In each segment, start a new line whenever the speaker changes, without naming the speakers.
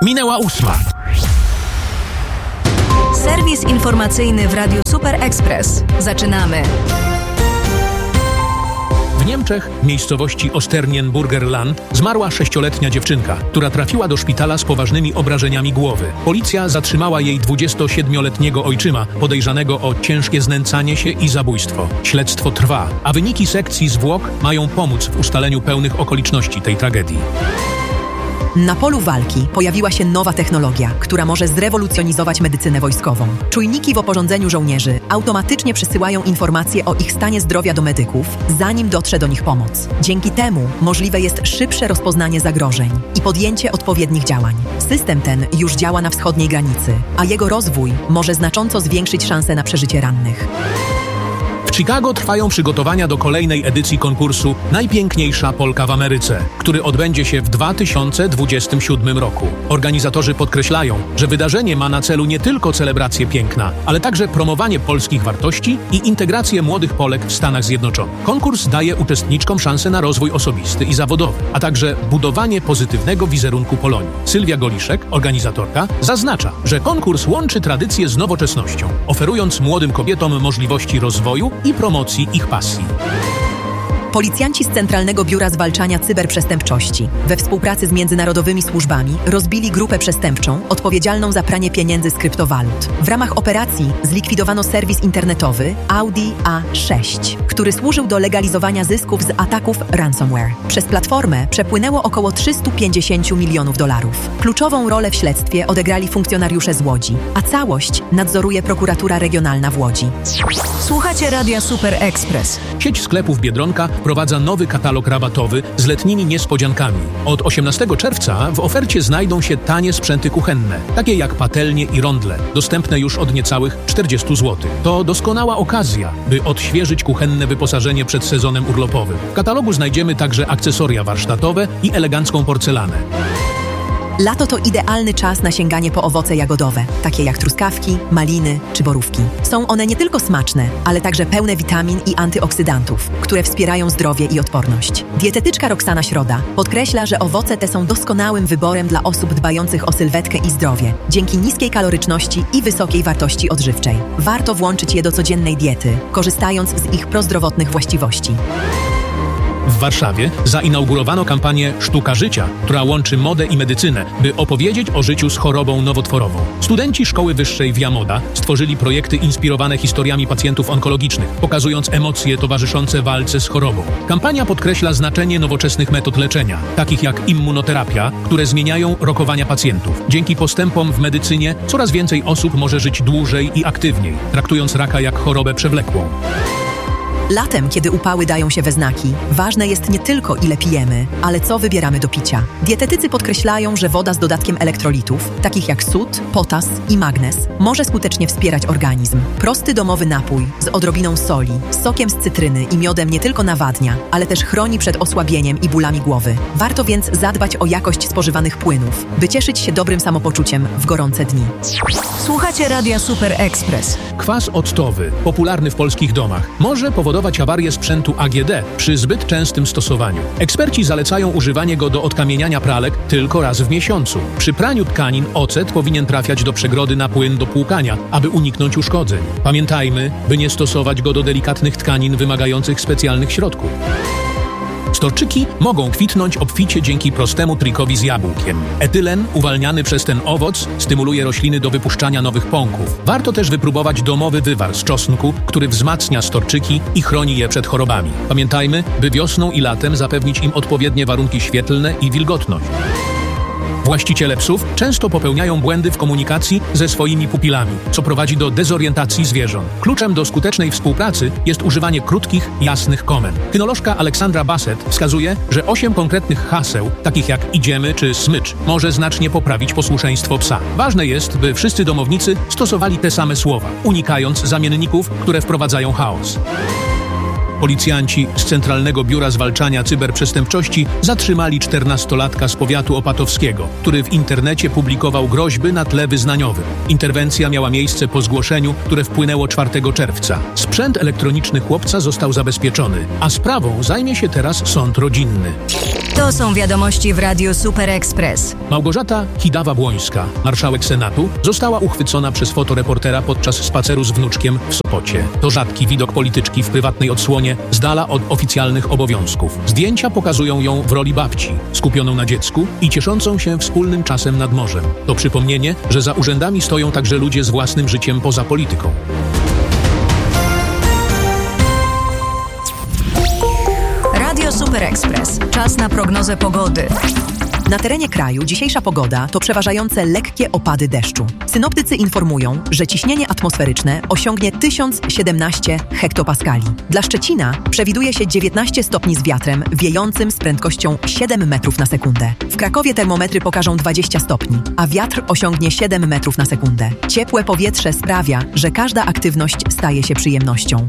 Minęła 8.
Serwis informacyjny w Radiu Super Express. Zaczynamy.
W Niemczech, w miejscowości Osternienburger Land, zmarła 6-letnia dziewczynka, która trafiła do szpitala z poważnymi obrażeniami głowy. Policja zatrzymała jej 27-letniego ojczyma, podejrzanego o ciężkie znęcanie się i zabójstwo. Śledztwo trwa, a wyniki sekcji zwłok mają pomóc w ustaleniu pełnych okoliczności tej tragedii.
Na polu walki pojawiła się nowa technologia, która może zrewolucjonizować medycynę wojskową. Czujniki w oporządzeniu żołnierzy automatycznie przesyłają informacje o ich stanie zdrowia do medyków, zanim dotrze do nich pomoc. Dzięki temu możliwe jest szybsze rozpoznanie zagrożeń i podjęcie odpowiednich działań. System ten już działa na wschodniej granicy, a jego rozwój może znacząco zwiększyć szanse na przeżycie rannych.
W Chicago trwają przygotowania do kolejnej edycji konkursu Najpiękniejsza Polka w Ameryce, który odbędzie się w 2027 roku. Organizatorzy podkreślają, że wydarzenie ma na celu nie tylko celebrację piękna, ale także promowanie polskich wartości i integrację młodych Polek w Stanach Zjednoczonych. Konkurs daje uczestniczkom szansę na rozwój osobisty i zawodowy, a także budowanie pozytywnego wizerunku Polonii. Sylwia Goliszek, organizatorka, zaznacza, że konkurs łączy tradycję z nowoczesnością, oferując młodym kobietom możliwości rozwoju i promocji ich pasji.
Policjanci z Centralnego Biura Zwalczania Cyberprzestępczości we współpracy z międzynarodowymi służbami rozbili grupę przestępczą odpowiedzialną za pranie pieniędzy z kryptowalut. W ramach operacji zlikwidowano serwis internetowy Audi A6, który służył do legalizowania zysków z ataków ransomware. Przez platformę przepłynęło około $350 milionów. Kluczową rolę w śledztwie odegrali funkcjonariusze z Łodzi, a całość nadzoruje prokuratura regionalna w Łodzi.
Słuchacie Radia Super Express.
Sieć sklepów Biedronka wprowadza nowy katalog rabatowy z letnimi niespodziankami. Od 18 czerwca w ofercie znajdą się tanie sprzęty kuchenne, takie jak patelnie i rondle, dostępne już od niecałych 40 zł. To doskonała okazja, by odświeżyć kuchenne wyposażenie przed sezonem urlopowym. W katalogu znajdziemy także akcesoria warsztatowe i elegancką porcelanę.
Lato to idealny czas na sięganie po owoce jagodowe, takie jak truskawki, maliny czy borówki. Są one nie tylko smaczne, ale także pełne witamin i antyoksydantów, które wspierają zdrowie i odporność. Dietetyczka Roxana Środa podkreśla, że owoce te są doskonałym wyborem dla osób dbających o sylwetkę i zdrowie, dzięki niskiej kaloryczności i wysokiej wartości odżywczej. Warto włączyć je do codziennej diety, korzystając z ich prozdrowotnych właściwości.
W Warszawie zainaugurowano kampanię Sztuka Życia, która łączy modę i medycynę, by opowiedzieć o życiu z chorobą nowotworową. Studenci Szkoły Wyższej Via Moda stworzyli projekty inspirowane historiami pacjentów onkologicznych, pokazując emocje towarzyszące walce z chorobą. Kampania podkreśla znaczenie nowoczesnych metod leczenia, takich jak immunoterapia, które zmieniają rokowania pacjentów. Dzięki postępom w medycynie coraz więcej osób może żyć dłużej i aktywniej, traktując raka jak chorobę przewlekłą.
Latem, kiedy upały dają się we znaki, ważne jest nie tylko ile pijemy, ale co wybieramy do picia. Dietetycy podkreślają, że woda z dodatkiem elektrolitów, takich jak sód, potas i magnez, może skutecznie wspierać organizm. Prosty domowy napój z odrobiną soli, sokiem z cytryny i miodem nie tylko nawadnia, ale też chroni przed osłabieniem i bólami głowy. Warto więc zadbać o jakość spożywanych płynów, by cieszyć się dobrym samopoczuciem w gorące dni.
Słuchacie Radia Super Express.
Kwas octowy, popularny w polskich domach, może powodować awarię sprzętu AGD przy zbyt częstym stosowaniu. Eksperci zalecają używanie go do odkamieniania pralek tylko raz w miesiącu. Przy praniu tkanin ocet powinien trafiać do przegrody na płyn do płukania, aby uniknąć uszkodzeń. Pamiętajmy, by nie stosować go do delikatnych tkanin wymagających specjalnych środków. Storczyki mogą kwitnąć obficie dzięki prostemu trikowi z jabłkiem. Etylen uwalniany przez ten owoc stymuluje rośliny do wypuszczania nowych pąków. Warto też wypróbować domowy wywar z czosnku, który wzmacnia storczyki i chroni je przed chorobami. Pamiętajmy, by wiosną i latem zapewnić im odpowiednie warunki świetlne i wilgotność. Właściciele psów często popełniają błędy w komunikacji ze swoimi pupilami, co prowadzi do dezorientacji zwierząt. Kluczem do skutecznej współpracy jest używanie krótkich, jasnych komend. Kynolożka Aleksandra Bassett wskazuje, że 8 konkretnych haseł, takich jak idziemy czy smycz, może znacznie poprawić posłuszeństwo psa. Ważne jest, by wszyscy domownicy stosowali te same słowa, unikając zamienników, które wprowadzają chaos. Policjanci z Centralnego Biura Zwalczania Cyberprzestępczości zatrzymali 14-latka z powiatu opatowskiego, który w internecie publikował groźby na tle wyznaniowym. Interwencja miała miejsce po zgłoszeniu, które wpłynęło 4 czerwca. Sprzęt elektroniczny chłopca został zabezpieczony, a sprawą zajmie się teraz sąd rodzinny.
To są wiadomości w Radiu Super Express.
Małgorzata Kidawa-Błońska, marszałek Senatu, została uchwycona przez fotoreportera podczas spaceru z wnuczkiem w Sopocie. To rzadki widok polityczki w prywatnej odsłonie, z dala od oficjalnych obowiązków. Zdjęcia pokazują ją w roli babci, skupioną na dziecku i cieszącą się wspólnym czasem nad morzem. To przypomnienie, że za urzędami stoją także ludzie z własnym życiem poza polityką.
Radio Super Express. Czas na prognozę pogody.
Na terenie kraju dzisiejsza pogoda to przeważające lekkie opady deszczu. Synoptycy informują, że ciśnienie atmosferyczne osiągnie 1017 hektopaskali. Dla Szczecina przewiduje się 19 stopni z wiatrem wiejącym z prędkością 7 metrów na sekundę. W Krakowie termometry pokażą 20 stopni, a wiatr osiągnie 7 metrów na sekundę. Ciepłe powietrze sprawia, że każda aktywność staje się przyjemnością.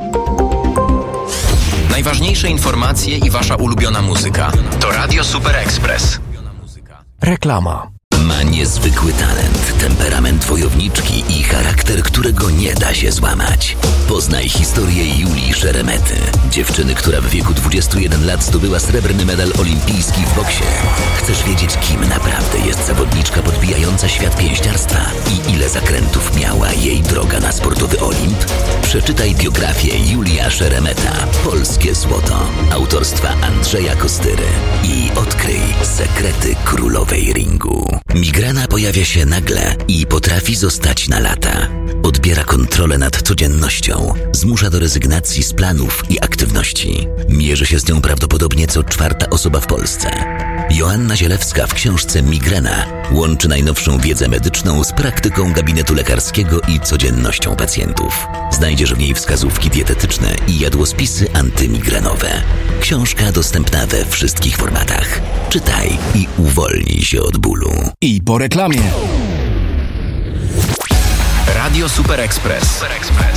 Najważniejsze informacje i wasza ulubiona muzyka to Radio Super Express.
Reklama.
Ma niezwykły talent, temperament wojowniczki i charakter, którego nie da się złamać. Poznaj historię Julii Szeremety, dziewczyny, która w wieku 21 lat zdobyła srebrny medal olimpijski w boksie. Chcesz wiedzieć, kim naprawdę jest zawodniczka podbijająca świat pięściarstwa i ile zakrętów miała jej droga na sportowy Olimp? Przeczytaj biografię Julia Szeremeta, Polskie Złoto, autorstwa Andrzeja Kostyry i odkryj sekrety królowej ringu. Migrena pojawia się nagle i potrafi zostać na lata. Odbiera kontrolę nad codziennością, zmusza do rezygnacji z planów i aktywności. Mierzy się z nią prawdopodobnie co 4. osoba w Polsce. Joanna Zielewska w książce Migrena łączy najnowszą wiedzę medyczną z praktyką gabinetu lekarskiego i codziennością pacjentów. Znajdziesz w niej wskazówki dietetyczne i jadłospisy antymigrenowe. Książka dostępna we wszystkich formatach. Czytaj i uwolnij się od bólu.
I po reklamie.
Radio Super Express.